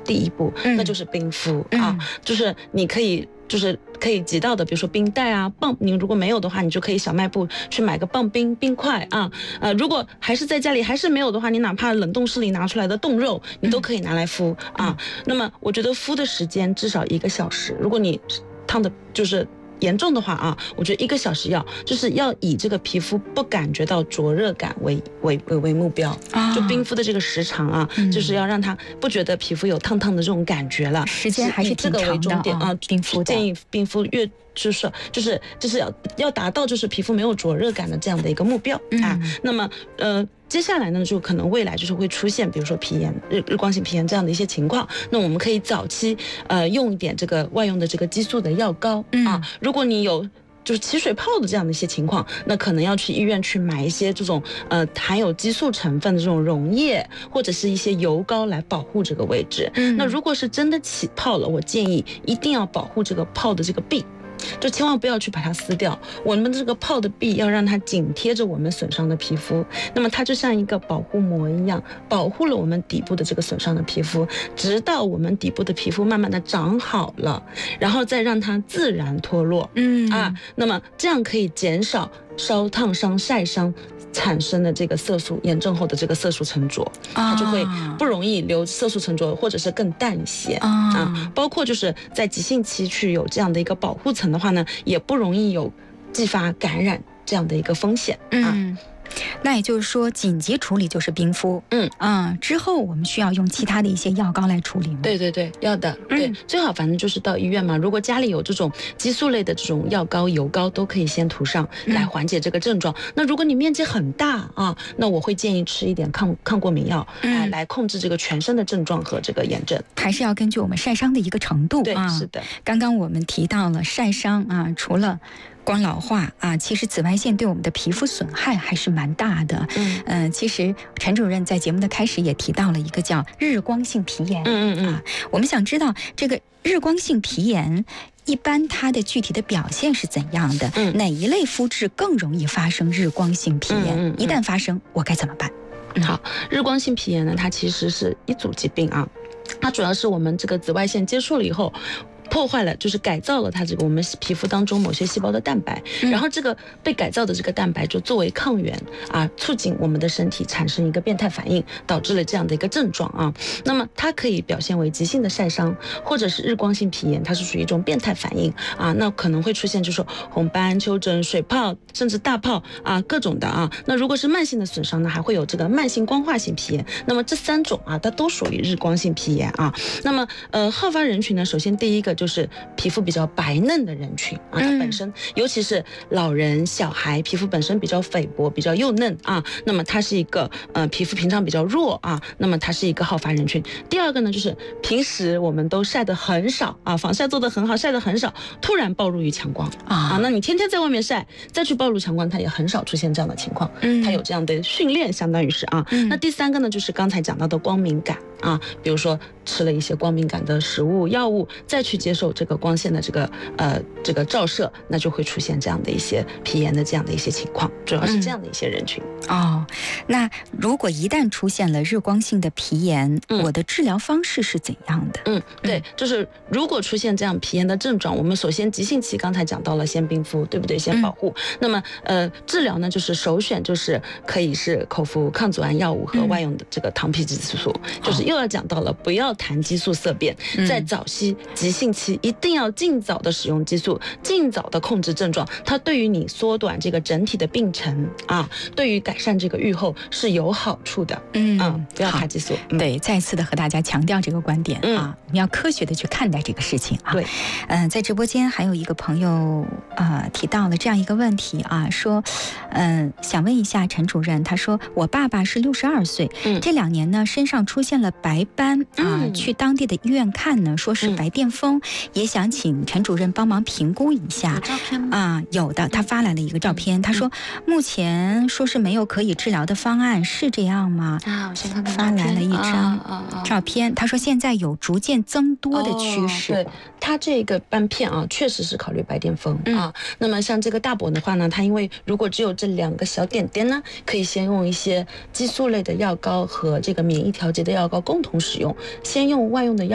第一步，那就是冰敷啊，就是你可以挤到的，比如说冰袋啊、棒，你如果没有的话，你就可以小卖部去买个棒冰块啊。如果还是在家里还是没有的话，你哪怕冷冻室里拿出来的冻肉，你都可以拿来敷啊。那么我觉得敷的时间至少1个小时，如果你烫的就是严重的话啊，我觉得1个小时就是要以这个皮肤不感觉到灼热感为目标，就冰敷的这个时长啊，就是要让它不觉得皮肤有烫烫的这种感觉了， 时间还是挺长的， 以这个为重点啊， 冰敷的建议冰敷越就是要达到就是皮肤没有灼热感的这样的一个目标啊。那么接下来呢，就可能未来就是会出现，比如说皮炎、日光性皮炎这样的一些情况。那我们可以早期用一点这个外用的这个激素的药膏啊。如果你有就是起水泡的这样的一些情况，那可能要去医院去买一些这种含有激素成分的这种溶液或者是一些油膏来保护这个位置。那如果是真的起泡了，我建议一定要保护这个泡的这个壁。就千万不要去把它撕掉，我们这个泡的壁要让它紧贴着我们损伤的皮肤，那么它就像一个保护膜一样，保护了我们底部的这个损伤的皮肤，直到我们底部的皮肤慢慢的长好了，然后再让它自然脱落。那么这样可以减少烧烫伤、晒伤产生的这个色素炎症后的这个色素沉着，它就会不容易留色素沉着，或者是更淡一些包括就是在急性期去有这样的一个保护层的话呢，也不容易有继发感染这样的一个风险那也就是说，紧急处理就是冰敷，之后我们需要用其他的一些药膏来处理吗？ 对，要的，对，最好反正就是到医院嘛。如果家里有这种激素类的这种药膏、油膏，都可以先涂上来缓解这个症状。那如果你面积很大那我会建议吃一点抗过敏药来控制这个全身的症状和这个炎症。 还是要根据我们晒伤的一个程度。 对，是的。 刚刚我们提到了晒伤除了光老化其实紫外线对我们的皮肤损害还是蛮大的。其实陈主任在节目的开始也提到了一个叫日光性皮炎。我们想知道这个日光性皮炎一般它的具体的表现是怎样的？哪一类肤质更容易发生日光性皮炎？一旦发生，我该怎么办？ 好，日光性皮炎呢，它其实是一组疾病它主要是我们这个紫外线接触了以后，破坏了，就是改造了它这个我们皮肤当中某些细胞的蛋白，然后这个被改造的这个蛋白就作为抗原促进我们的身体产生一个变态反应，导致了这样的一个症状那么它可以表现为急性的晒伤，或者是日光性皮炎，它是属于一种变态反应那可能会出现就是红斑、丘疹、水泡，甚至大泡各种的那如果是慢性的损伤呢，还会有这个慢性光化性皮炎。那么这3种它都属于日光性皮炎那么好发人群呢，首先第一个就是皮肤比较白嫩的人群它本身尤其是老人、小孩，皮肤本身比较菲薄、比较幼嫩那么它是一个皮肤平常比较弱那么它是一个好发人群。第二个呢，就是平时我们都晒得很少防晒做得很好，晒得很少，突然暴露于强光那你天天在外面晒，再去暴露强光，它也很少出现这样的情况，它有这样的训练，相当于是那第3个呢，就是刚才讲到的光敏感比如说吃了一些光敏感的食物、药物，再去接受这个光线的这个照射，那就会出现这样的一些皮炎的这样的一些情况，主要是这样的一些人群那如果一旦出现了日光性的皮炎，我的治疗方式是怎样的？ 对，就是如果出现这样皮炎的症状，我们首先急性期刚才讲到了先冰敷，对不对？先保护。那么治疗呢，就是首选就是可以是口服抗组胺药物和外用的这个糖皮质激素，就是又要讲到了不要谈激素色变，在早期急性期一定要尽早的使用激素，尽早的控制症状，它对于你缩短这个整体的病程对于改善这个预后是有好处的。不要谈激素。 对，再次的和大家强调这个观点我们要科学的去看待这个事情对， 在直播间还有一个朋友提到了这样一个问题说想问一下陈主任，他说我爸爸是62岁，这2年呢身上出现了白斑去当地的医院看呢，说是白癜风，也想请陈主任帮忙评估一下。 有照片吗？ 有的，他发来了一个照片，他说目前说是没有可以治疗的方案，是这样吗？ 我先看看发来了一张照片，他说现在有逐渐增多的趋势。 对，他这个斑片确实是考虑白癜风那么像这个大伯的话呢，他因为如果只有这2个小点点呢，可以先用一些激素类的药膏和这个免疫调节的药膏共同使用，先用外用的药